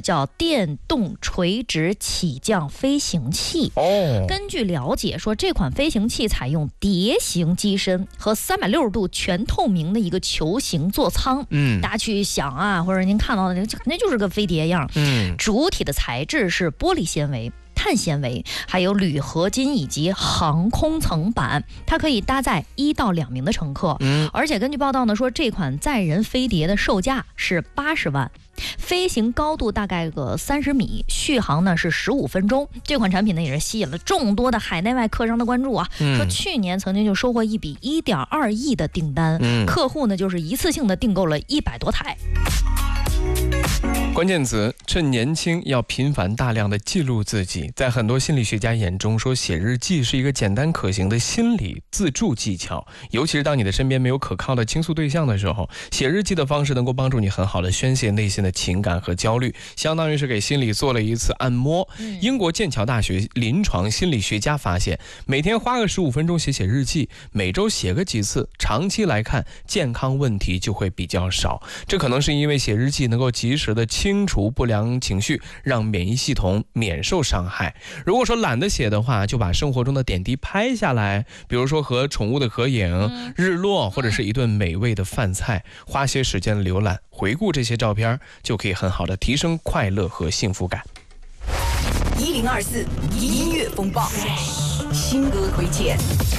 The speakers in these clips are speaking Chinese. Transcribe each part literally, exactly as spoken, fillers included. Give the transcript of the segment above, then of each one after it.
叫电动垂直起降飞行器。 哦， 根据了解说，这款飞行器采用碟形机身和三百六十度全透明的一个球形座舱。 嗯， 大家去想啊，或者您看到的，肯定就是个飞碟样。 嗯， 主体的材质是玻璃纤维、碳纤维，还有铝合金以及航空层板，它可以搭载一到两名的乘客。 嗯， 而且根据报道呢，说这款载人飞碟的售价是八十万，飞行高度大概个三十米，续航呢是十五分钟。这款产品呢也是吸引了众多的海内外客商的关注啊。 嗯、 说去年曾经就收获一笔一点二亿的订单， 嗯、 客户呢就是一次性的订购了一百多台。 关键词：趁年轻要频繁大量的记录自己。在很多心理学家眼中，说写日记是一个简单可行的心理自助技巧，尤其是当你的身边没有可靠的倾诉对象的时候，写日记的方式能够帮助你很好的宣泄内心的情感和焦虑，相当于是给心理做了一次按摩。嗯、英国剑桥大学临床心理学家发现，每天花个十五分钟写写日记，每周写个几次，长期来看健康问题就会比较少。这可能是因为写日记能够及时的清除不良情绪，让免疫系统免受伤害。如果说懒得写的话，就把生活中的点滴拍下来，比如说和宠物的合影、嗯、日落，或者是一顿美味的饭菜，花些时间浏览回顾这些照片，就可以很好的提升快乐和幸福感。 一零二四音乐风暴新歌推荐。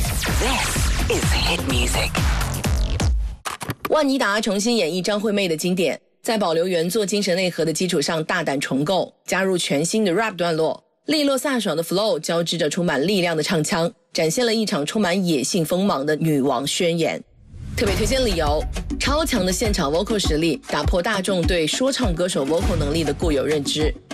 This is hit music。 万妮达重新演绎张惠妹的经典，在保留原作精神内核的基础上大胆重构，加入全新的 rap 段落，利落飒爽的 flow 交织着充满力量的唱腔，展现了一场充满野性锋芒的女王宣言。特别推荐理由：超强的现场 vocal 实力打破大众对说唱歌手 vocal 能力的固有认知，